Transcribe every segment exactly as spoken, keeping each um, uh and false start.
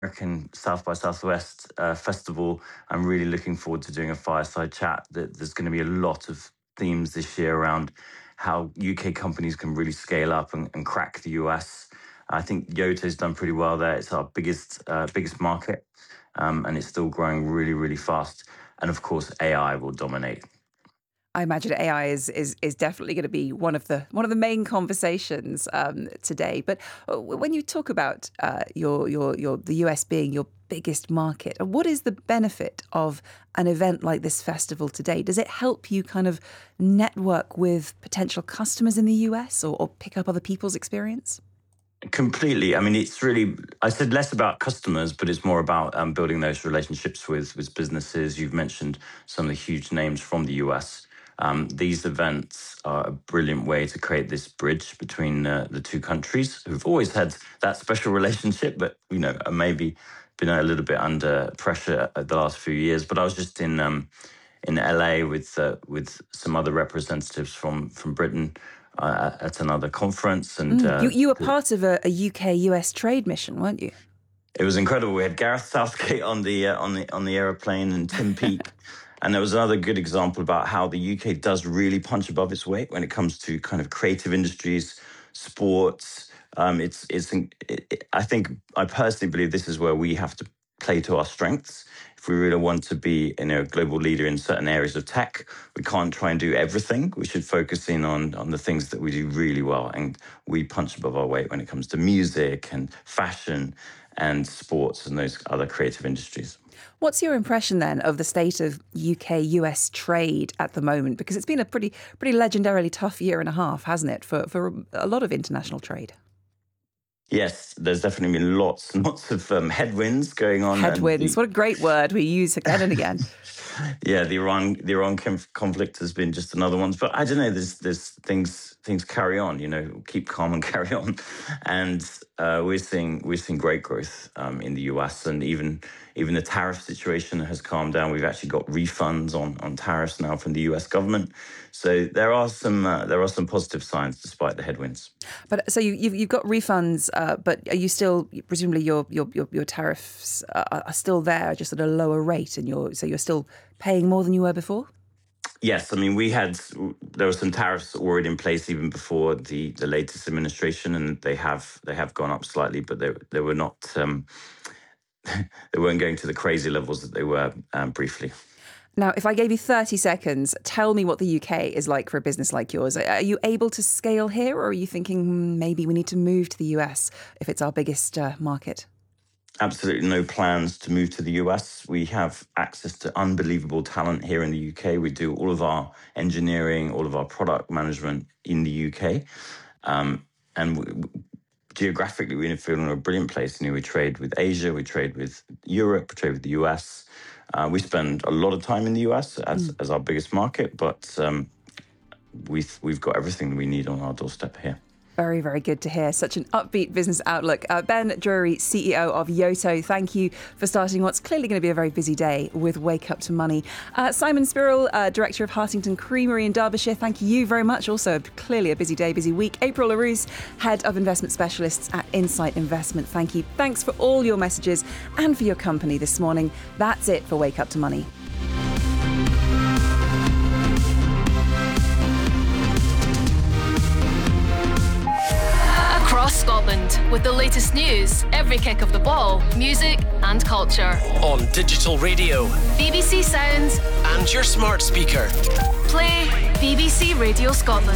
American South by Southwest uh, festival. I'm really looking forward to doing a fireside chat. That there's going to be a lot of themes this year around how U K companies can really scale up and, and crack the U S. I think Yota's done pretty well there. It's our biggest uh, biggest market, um, and it's still growing really, really fast. And of course, A I will dominate. I imagine A I is is is definitely going to be one of the one of the main conversations um, today. But when you talk about uh, your your your the U S being your biggest market, what is the benefit of an event like this festival today? Does it help you kind of network with potential customers in the U S or, or pick up other people's experience? Completely. I mean, it's really, I said less about customers, but it's more about um, building those relationships with, with businesses. You've mentioned some of the huge names from the U S. Um, these events are a brilliant way to create this bridge between uh, the two countries who've always had that special relationship, but, you know, maybe been a little bit under pressure the last few years. But I was just in um, in L A with uh, with some other representatives from, from Britain uh, at another conference. And mm, uh, you, you were part of a, a U K U S trade mission, weren't you? It was incredible. We had Gareth Southgate on the uh, on the on the aeroplane and Tim Peake. And there was another good example about how the U K does really punch above its weight when it comes to kind of creative industries, sports. Um, it's it's. It, it, I think I personally believe this is where we have to play to our strengths. If we really want to be, you know, a global leader in certain areas of tech, we can't try and do everything. We should focus in on on the things that we do really well, and we punch above our weight when it comes to music and fashion and sports and those other creative industries. What's your impression then of the state of U K U S trade at the moment? Because it's been a pretty pretty legendarily tough year and a half, hasn't it, for, for a lot of international trade? Yes, there's definitely been lots and lots of um, headwinds going on. Headwinds, the, what a great word we use again and again. Yeah, the Iran the Iran conflict has been just another one. But I don't know, there's there's things things carry on, you know, keep calm and carry on. And uh, we're seeing we're seeing great growth um, in the U S, and even even the tariff situation has calmed down. We've actually got refunds on, on tariffs now from the U S government. So there are some uh, there are some positive signs despite the headwinds. But so you, you've you've got refunds, uh, but are you still presumably your your your, your tariffs are, are still there, just at a lower rate, and you're so you're still paying more than you were before? Yes, I mean, we had, there were some tariffs already in place even before the, the latest administration, and they have they have gone up slightly, but they they were not, um, they weren't going to the crazy levels that they were um, briefly. Now, if I gave you thirty seconds, tell me what the U K is like for a business like yours. Are you able to scale here, or are you thinking hmm, maybe we need to move to the U S if it's our biggest uh, market? Absolutely no plans to move to the U S. We have access to unbelievable talent here in the U K. We do all of our engineering, all of our product management in the U K. Um, and we, geographically, we feel in a brilliant place. You know, we trade with Asia, we trade with Europe, we trade with the U S. Uh, we spend a lot of time in the U S as, mm. as our biggest market, but um, we've, we've got everything we need on our doorstep here. Very, very good to hear. Such an upbeat business outlook. Uh, Ben Drury, C E O of Yoto, thank you for starting what's clearly going to be a very busy day with Wake Up to Money. Uh, Simon Spirrell, uh, Director of Hartington Creamery in Derbyshire, thank you very much. Also, clearly a busy day, busy week. April LaRousse, Head of Investment Specialists at Insight Investment, thank you. Thanks for all your messages and for your company this morning. That's it for Wake Up to Money. Across Scotland, with the latest news, every kick of the ball, music and culture. On digital radio, B B C Sounds, and your smart speaker. Play B B C Radio Scotland.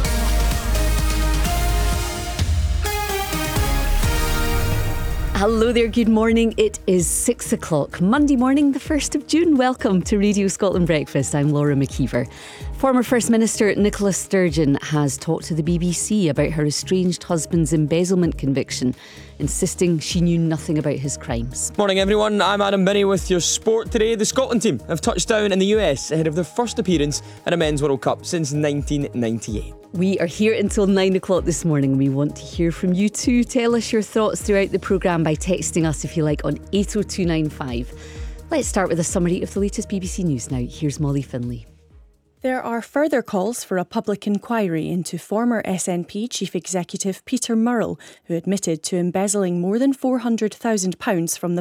Hello there, good morning. It is six o'clock, Monday morning, the first of June. Welcome to Radio Scotland Breakfast. I'm Laura McKeever. Former First Minister Nicola Sturgeon has talked to the B B C about her estranged husband's embezzlement conviction, insisting she knew nothing about his crimes. Morning everyone, I'm Adam Binney with your sport today. The Scotland team have touched down in the U S ahead of their first appearance in a Men's World Cup since nineteen ninety-eight. We are here until nine o'clock this morning. We want to hear from you too. Tell us your thoughts throughout the programme by texting us if you like on eight oh two nine five. Let's start with a summary of the latest B B C News now. Here's Molly Finlay. There are further calls for a public inquiry into former S N P Chief Executive Peter Murrell, who admitted to embezzling more than four hundred thousand pounds from the